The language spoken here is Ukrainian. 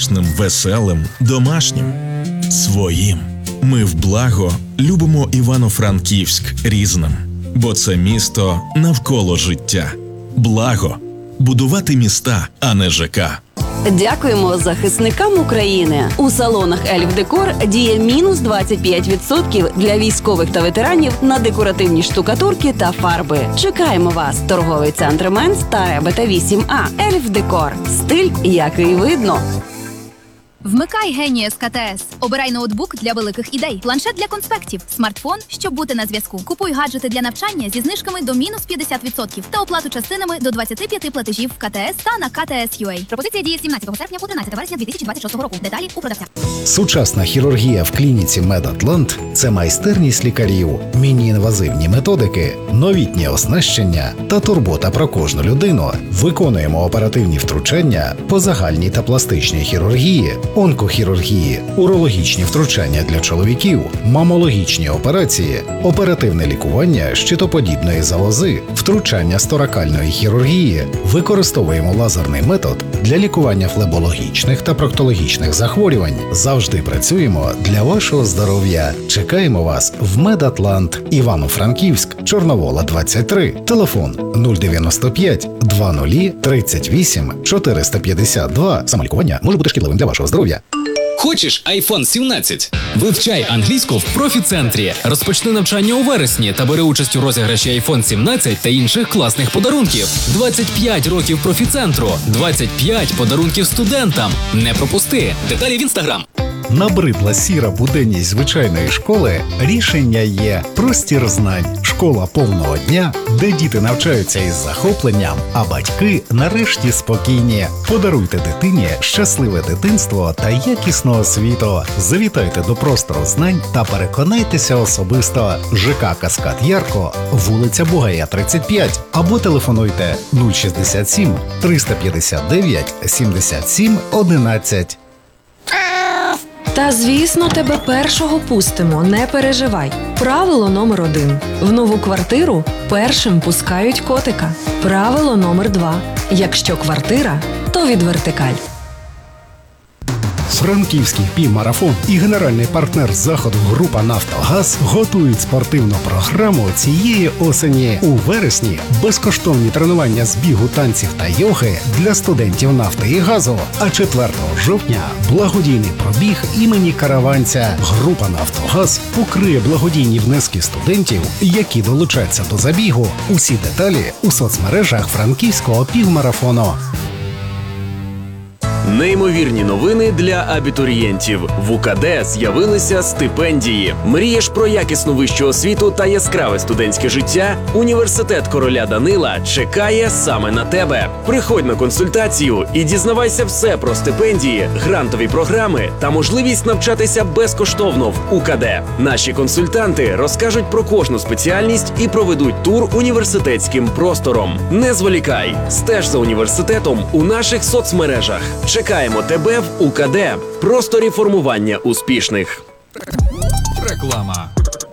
затишним, веселим, домашнім. Своїм. Ми в Благо любимо Івано-Франківськ різним, бо це місто навколо життя. Благо. Будувати міста, а не ЖК. Дякуємо захисникам України. У салонах «Ельф-Декор» діє мінус 25% для військових та ветеранів на декоративні штукатурки та фарби. Чекаємо вас. Торговий центр «Менс» та Ребета 8А. «Ельф-Декор». Стиль, який видно. Вмикай Геніус КТС. Обирай ноутбук для великих ідей, планшет для конспектів, смартфон, щоб бути на зв'язку. Купуй гаджети для навчання зі знижками до мінус 50% та оплату частинами до 25 платежів в КТС та на КТС.UA. Пропозиція діє з 17 серпня по 13 вересня 2026 року. Деталі у продавця. Сучасна хірургія в клініці Медатлант – це майстерність лікарів, міні-інвазивні методики, новітнє оснащення та турбота про кожну людину. Виконуємо оперативні втручання по загальній та пластичній хірургії, онкохірургії, урологічні втручання для чоловіків, мамологічні операції, оперативне лікування щитоподібної залози, втручання з торакальної хірургії. Використовуємо лазерний метод для лікування флебологічних та проктологічних захворювань. Завжди працюємо для вашого здоров'я. Чекаємо вас в Медатлант, Івано-Франківськ, Чорновола, 23. Телефон 095 20 38 452. Самолікування може бути шкідливим для вашого здоров'я. Хочеш iPhone 17? Вивчай англійську в Профі-центрі. Розпочни навчання у вересні та бери участь у розіграші iPhone 17 та інших класних подарунків. 25 років Профі-центру. 25 подарунків студентам. Не пропусти. Деталі в Instagram. Набридла сіра буденність звичайної школи? Рішення є. Простір знань. Школа повного дня, де діти навчаються із захопленням, а батьки нарешті спокійні. Подаруйте дитині щасливе дитинство та якісну освіту. Завітайте до простору знань та переконайтеся особисто. ЖК «Каскад Ярко», вулиця Бугая, 35. Або телефонуйте 067 359 77 11. Та, звісно, тебе першого пустимо, не переживай. Правило номер 1. В нову квартиру першим пускають котика. Правило номер 2. Якщо квартира, то від вертикаль. Франківський півмарафон і генеральний партнер заходу група «Нафтогаз» готують спортивну програму цієї осені. У вересні безкоштовні тренування з бігу, танців та йоги для студентів нафти і газу. А 4 жовтня благодійний пробіг імені Караванця. Група «Нафтогаз» покриє благодійні внески студентів, які долучаться до забігу. Усі деталі у соцмережах Франківського півмарафону. Неймовірні новини для абітурієнтів. В УКД з'явилися стипендії. Мрієш про якісну вищу освіту та яскраве студентське життя? Університет короля Данила чекає саме на тебе. Приходь на консультацію і дізнавайся все про стипендії, грантові програми та можливість навчатися безкоштовно в УКД. Наші консультанти розкажуть про кожну спеціальність і проведуть тур університетським простором. Не зволікай, стеж за університетом у наших соцмережах. Чекаємо тебе в УКД. Просторі формування успішних. Реклама.